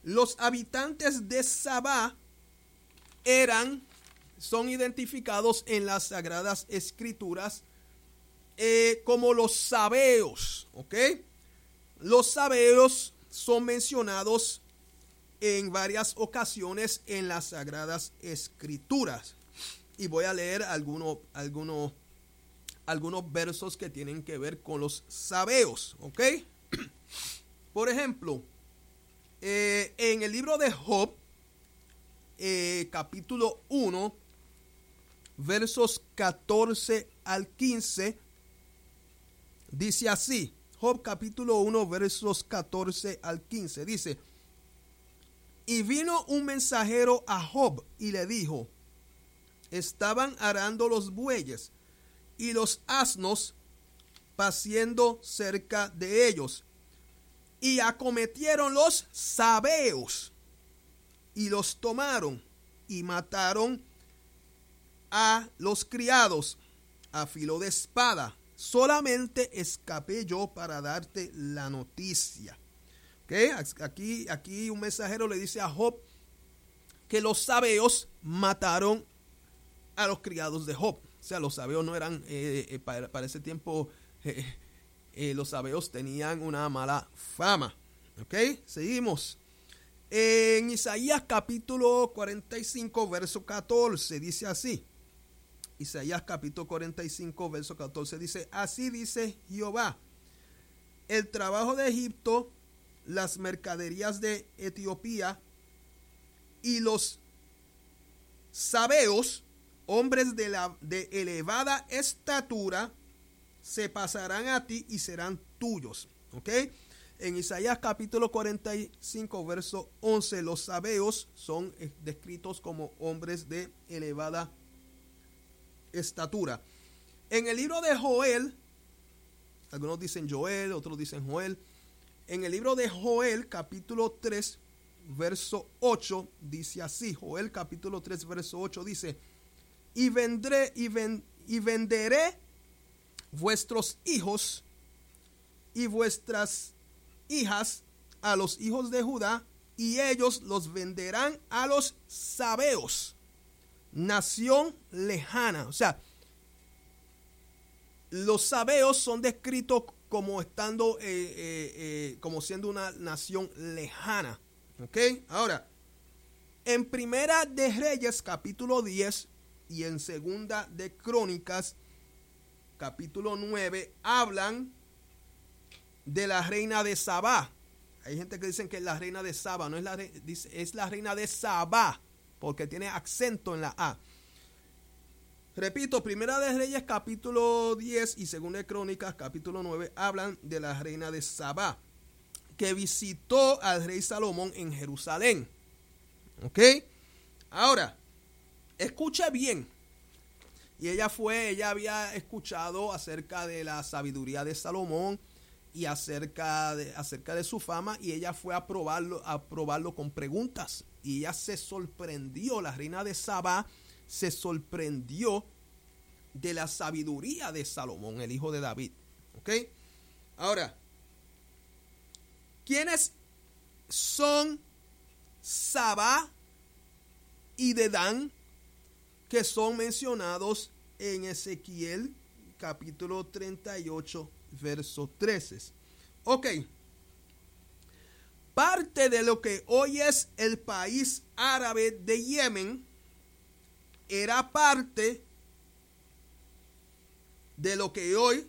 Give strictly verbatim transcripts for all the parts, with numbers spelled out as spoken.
Los habitantes de Sabá eran, son identificados en las Sagradas Escrituras eh, como los sabeos, ¿ok? Los sabeos son mencionados en varias ocasiones en las Sagradas Escrituras. Y voy a leer algunos, algunos, algunos versos que tienen que ver con los sabeos, ¿ok? Por ejemplo, eh, en el libro de Job, eh, capítulo uno, versos catorce al quince, dice así. Job capítulo uno, versos catorce al quince, dice: y vino un mensajero a Job y le dijo: estaban arando los bueyes y los asnos paciendo cerca de ellos, y acometieron los sabeos y los tomaron y mataron a los criados a filo de espada. Solamente escapé yo para darte la noticia. ¿Okay? Aquí, aquí un mensajero le dice a Job que los sabeos mataron a los criados de Job. O sea, los sabeos no eran, eh, eh, para, para ese tiempo, eh, eh, los sabeos tenían una mala fama. ¿Ok? Seguimos. En Isaías capítulo cuarenta y cinco, verso catorce, dice así. Isaías capítulo cuarenta y cinco, verso catorce, dice: así dice Jehová, el trabajo de Egipto, las mercaderías de Etiopía y los sabeos, hombres de, la, de elevada estatura, se pasarán a ti y serán tuyos. ¿Ok? En Isaías capítulo cuarenta y cinco, verso once, los sabeos son descritos como hombres de elevada estatura. En el libro de Joel, algunos dicen Joel, otros dicen Joel. En el libro de Joel, capítulo tres, verso ocho, dice así. Joel, capítulo tres, verso ocho, dice: y vendré y, ven, y venderé vuestros hijos y vuestras hijas a los hijos de Judá, y ellos los venderán a los sabeos, nación lejana. O sea, los sabeos son descritos como estando, eh, eh, eh, como siendo una nación lejana. ¿Ok? Ahora, en Primera de Reyes, capítulo diez, y en Segunda de Crónicas, capítulo nueve, hablan de la reina de Sabá. Hay gente que dicen que es la reina de Sabá, no es la, es la reina de Sabá, porque tiene acento en la A. Repito, Primera de Reyes capítulo diez y Segunda de Crónicas capítulo nueve hablan de la reina de Sabá, que visitó al rey Salomón en Jerusalén. ¿Ok? Ahora, escuche bien. Y ella fue, ella había escuchado acerca de la sabiduría de Salomón y acerca de, acerca de su fama, y ella fue a probarlo, a probarlo con preguntas. Y ella se sorprendió, la reina de Sabá se sorprendió de la sabiduría de Salomón, el hijo de David. ¿Ok? Ahora, ¿quiénes son Sabá y Dedán, que son mencionados en Ezequiel capítulo treinta y ocho, verso trece? Ok. Parte de lo que hoy es el país árabe de Yemen era parte de lo que hoy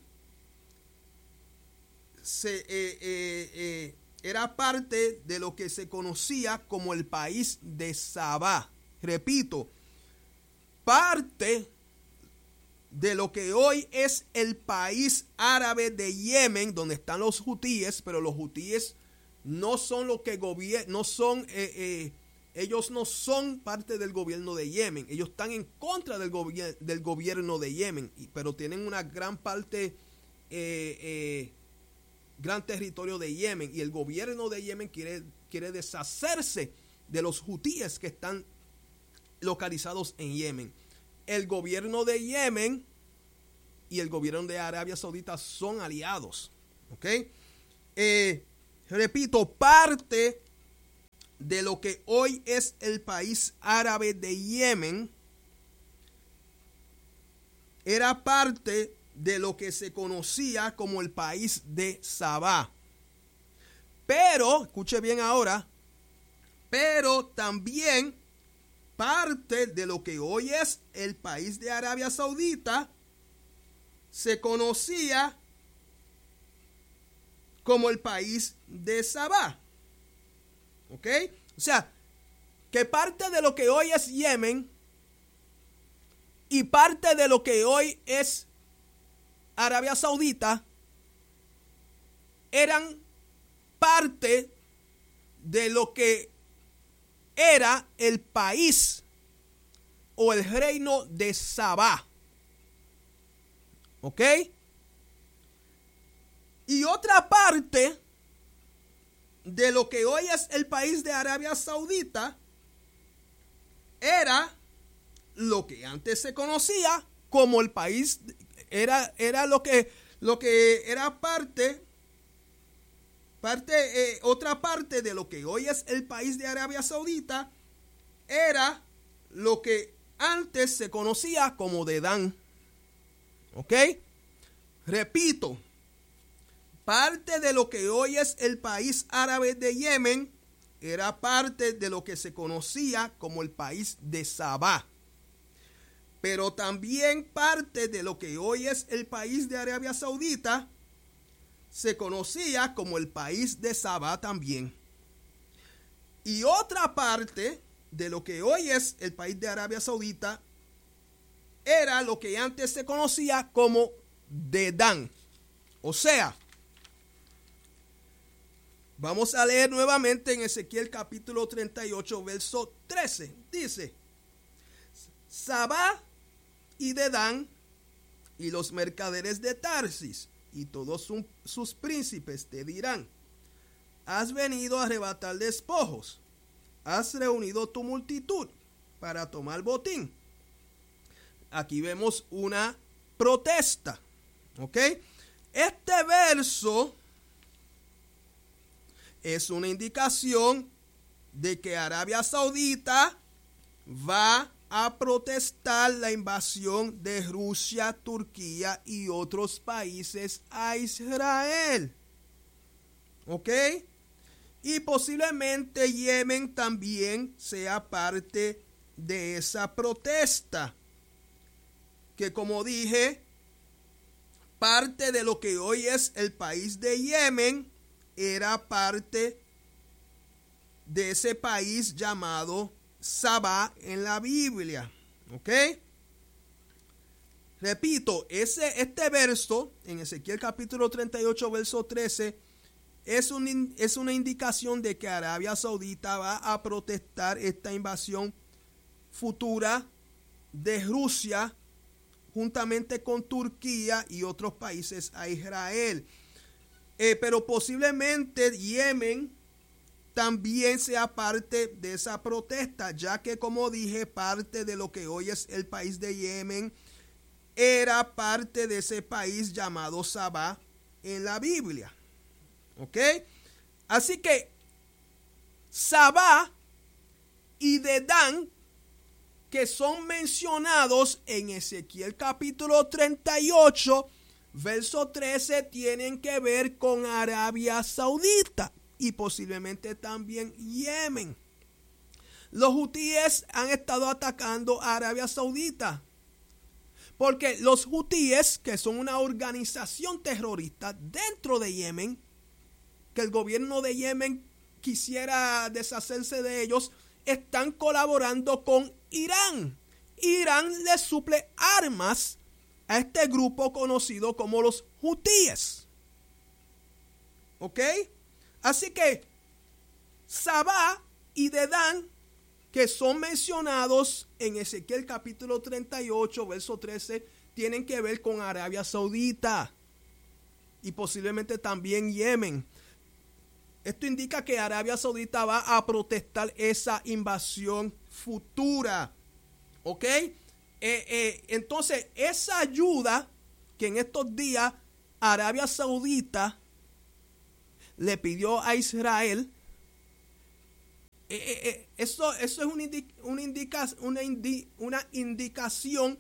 se, eh, eh, eh, era parte de lo que se conocía como el país de Sabá. Repito, parte de lo que hoy es el país árabe de Yemen, donde están los hutíes, pero los hutíes no son lo que gobiernan, no son, eh, eh, ellos no son parte del gobierno de Yemen. Ellos están en contra del, gobier del gobierno de Yemen, pero tienen una gran parte, eh, eh, gran territorio de Yemen, y el gobierno de Yemen quiere, quiere deshacerse de los hutíes que están localizados en Yemen. El gobierno de Yemen y el gobierno de Arabia Saudita son aliados. ¿Ok? Eh, repito, parte de lo que hoy es el país árabe de Yemen era parte de lo que se conocía como el país de Sabá. Pero, escuche bien ahora, pero también parte de lo que hoy es el país de Arabia Saudita se conocía como el país de Sabá. ¿Ok? O sea, que parte de lo que hoy es Yemen y parte de lo que hoy es Arabia Saudita eran parte de lo que era el país o el reino de Sabá. ¿Ok? Y otra parte de lo que hoy es el país de Arabia Saudita era lo que antes se conocía como el país, era, era lo que, lo que era parte, parte eh, otra parte de lo que hoy es el país de Arabia Saudita era lo que antes se conocía como Dedán. ¿Ok? Repito, parte de lo que hoy es el país árabe de Yemen era parte de lo que se conocía como el país de Sabá. Pero también parte de lo que hoy es el país de Arabia Saudita se conocía como el país de Sabá también. Y otra parte de lo que hoy es el país de Arabia Saudita era lo que antes se conocía como Dedán. O sea, vamos a leer nuevamente en Ezequiel capítulo treinta y ocho, verso trece. Dice: Sabá y Dedán y los mercaderes de Tarsis y todos su, sus príncipes te dirán: has venido a arrebatar despojos, has reunido tu multitud para tomar botín. Aquí vemos una protesta. ¿Ok? Este verso es una indicación de que Arabia Saudita va a protestar la invasión de Rusia, Turquía y otros países a Israel. ¿Ok? Y posiblemente Yemen también sea parte de esa protesta. Que, como dije, parte de lo que hoy es el país de Yemen era parte de ese país llamado Sabá en la Biblia. ¿Ok? Repito, ese, este verso en Ezequiel capítulo treinta y ocho, verso trece, es, un, es una indicación de que Arabia Saudita va a protestar esta invasión futura de Rusia juntamente con Turquía y otros países a Israel. Eh, pero posiblemente Yemen también sea parte de esa protesta, ya que, como dije, parte de lo que hoy es el país de Yemen era parte de ese país llamado Sabá en la Biblia. ¿Ok? Así que Sabá y Dedán, que son mencionados en Ezequiel capítulo treinta y ocho, verso trece, tienen que ver con Arabia Saudita y posiblemente también Yemen. Los hutíes han estado atacando a Arabia Saudita porque los hutíes, que son una organización terrorista dentro de Yemen, que el gobierno de Yemen quisiera deshacerse de ellos, están colaborando con Irán. Irán le suple armas a este grupo conocido como los hutíes. ¿Ok? Así que Sabá y Dedán, que son mencionados en Ezequiel capítulo treinta y ocho, verso trece, tienen que ver con Arabia Saudita y posiblemente también Yemen. Esto indica que Arabia Saudita va a protestar esa invasión futura. ¿Ok? Eh, eh, entonces, esa ayuda que en estos días Arabia Saudita le pidió a Israel eh, eh, eso, eso es una, indica, una, indica, una, indi, una indicación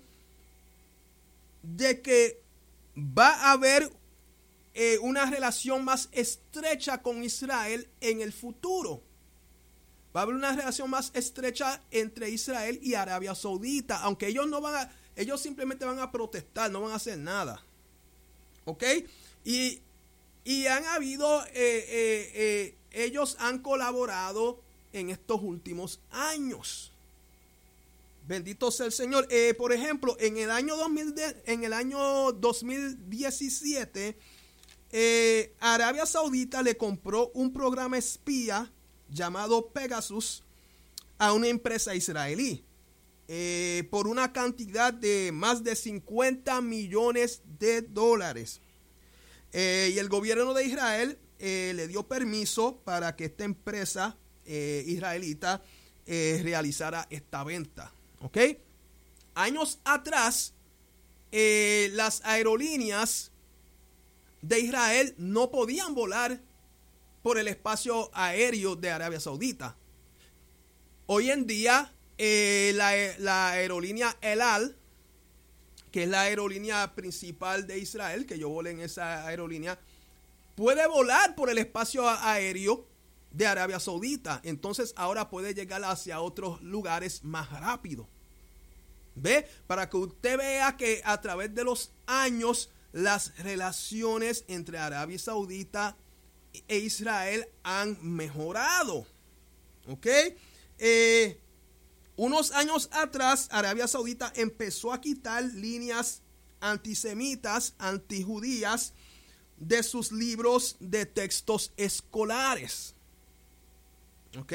de que va a haber eh, una relación más estrecha con Israel en el futuro. Va a haber una relación más estrecha entre Israel y Arabia Saudita, aunque ellos no van a, ellos simplemente van a protestar, no van a hacer nada. ¿Ok? Y, y han habido, eh, eh, eh, ellos han colaborado en estos últimos años. Bendito sea el Señor. Eh, por ejemplo, en el año dos mil, en el año dos mil diecisiete, eh, Arabia Saudita le compró un programa espía llamado Pegasus a una empresa israelí eh, por una cantidad de más de cincuenta millones de dólares. Eh, y el gobierno de Israel eh, le dio permiso para que esta empresa eh, israelita eh, realizara esta venta. ¿Ok? Años atrás, eh, las aerolíneas de Israel no podían volar por el espacio aéreo de Arabia Saudita. Hoy en día, eh, la, la aerolínea El Al, que es la aerolínea principal de Israel, que yo volé en esa aerolínea, puede volar por el espacio aéreo de Arabia Saudita. Entonces ahora puede llegar hacia otros lugares más rápido. ¿Ve? Para que usted vea que a través de los años las relaciones entre Arabia Saudita e Israel han mejorado. ¿Ok? Eh, unos años atrás Arabia Saudita empezó a quitar líneas antisemitas, antijudías de sus libros de textos escolares. ¿Ok?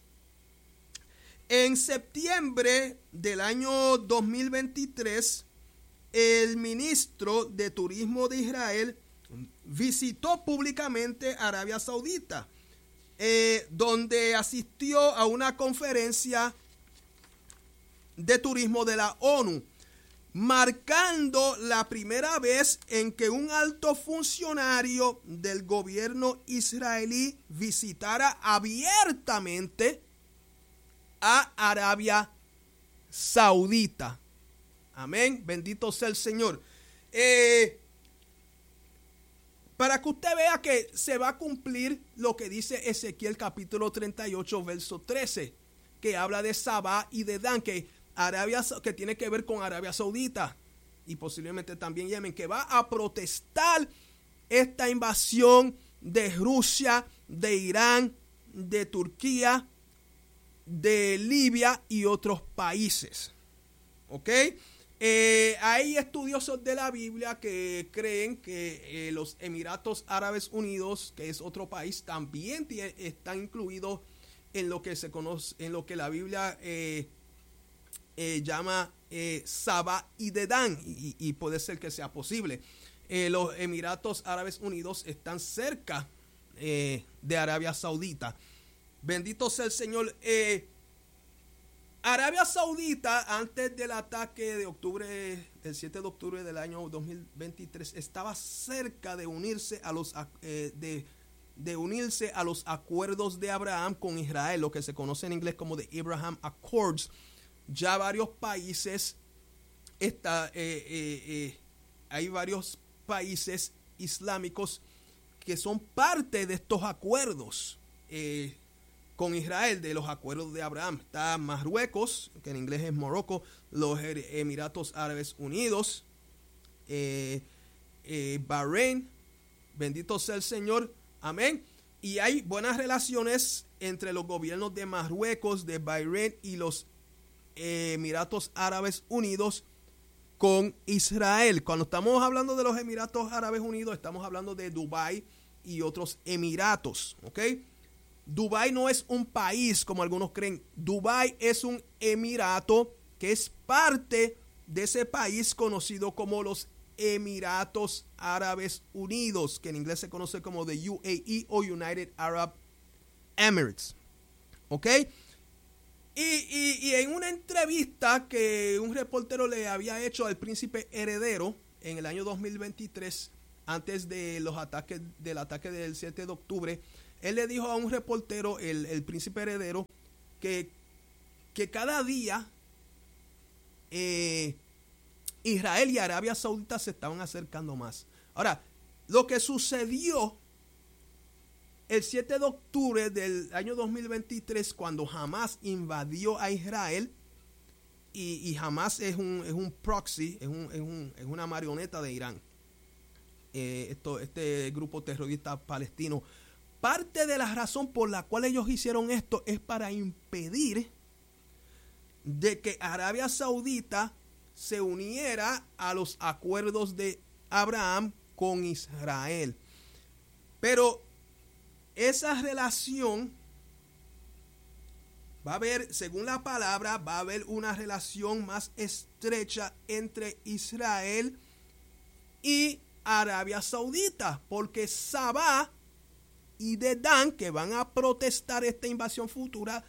En septiembre del año dos mil veintitrés, el ministro de Turismo de Israel visitó públicamente Arabia Saudita, eh, donde asistió a una conferencia de turismo de la ONU, marcando la primera vez en que un alto funcionario del gobierno israelí visitara abiertamente a Arabia Saudita. Amén. Bendito sea el Señor. Eh, para que usted vea que se va a cumplir lo que dice Ezequiel capítulo treinta y ocho, verso trece, que habla de Sabá y de Dan, que, Arabia, que tiene que ver con Arabia Saudita y posiblemente también Yemen, que va a protestar esta invasión de Rusia, de Irán, de Turquía, de Libia y otros países. ¿Ok? Eh, hay estudiosos de la Biblia que creen que eh, los Emiratos Árabes Unidos, que es otro país, también tiene, están incluidos en lo que se conoce, en lo que la Biblia eh, eh, llama eh, Sabá y Dedán, y, y puede ser que sea posible. Eh, los Emiratos Árabes Unidos están cerca eh, de Arabia Saudita. Bendito sea el Señor. Eh, Arabia Saudita, antes del ataque de octubre, el siete de octubre del año dos mil veintitrés, estaba cerca de unirse a los eh, de, de unirse a los acuerdos de Abraham con Israel, lo que se conoce en inglés como The Abraham Accords. Ya varios países está, eh, eh, eh, hay varios países islámicos que son parte de estos acuerdos eh, con Israel, de los acuerdos de Abraham. Está Marruecos, que en inglés es Morocco, los Emiratos Árabes Unidos, eh, eh, Bahrein, bendito sea el Señor, amén. Y hay buenas relaciones entre los gobiernos de Marruecos, de Bahrein y los eh, Emiratos Árabes Unidos con Israel. Cuando estamos hablando de los Emiratos Árabes Unidos, estamos hablando de Dubái y otros emiratos, ¿ok? Dubái no es un país como algunos creen. Dubái es un emirato que es parte de ese país conocido como los Emiratos Árabes Unidos, que en inglés se conoce como the U A E o United Arab Emirates. ¿Ok? Y, y, y en una entrevista que un reportero le había hecho al príncipe heredero en el año dos mil veintitrés, antes de los ataques, del ataque del siete de octubre, él le dijo a un reportero, el, el príncipe heredero, que, que cada día eh, Israel y Arabia Saudita se estaban acercando más. Ahora, lo que sucedió el siete de octubre del año dos mil veintitrés, cuando Hamas invadió a Israel, y, y Hamas es un, es un proxy, es, un, es, un, es una marioneta de Irán, eh, esto, este grupo terrorista palestino. Parte de la razón por la cual ellos hicieron esto es para impedir de que Arabia Saudita se uniera a los acuerdos de Abraham con Israel. Pero esa relación va a haber, según la palabra, va a haber una relación más estrecha entre Israel y Arabia Saudita, porque Sabá y Dedán, que van a protestar esta invasión futura,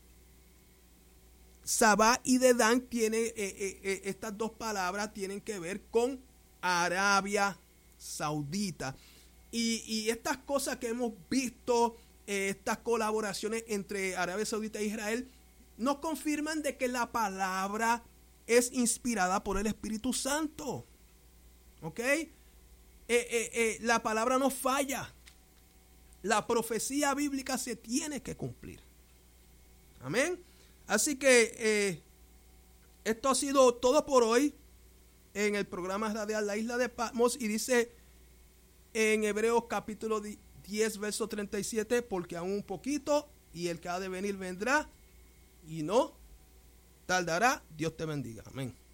Sabá y Dedán tiene, eh, eh, eh, estas dos palabras tienen que ver con Arabia Saudita. Y, y estas cosas que hemos visto, eh, estas colaboraciones entre Arabia Saudita e Israel, nos confirman de que la palabra es inspirada por el Espíritu Santo. ¿Ok? Eh, eh, eh, la palabra no falla. La profecía bíblica se tiene que cumplir. Amén. Así que eh, esto ha sido todo por hoy en el programa radial La Isla de Patmos, y dice en Hebreos capítulo diez, verso treinta y siete, porque aún un poquito y el que ha de venir vendrá y no tardará. Dios te bendiga. Amén.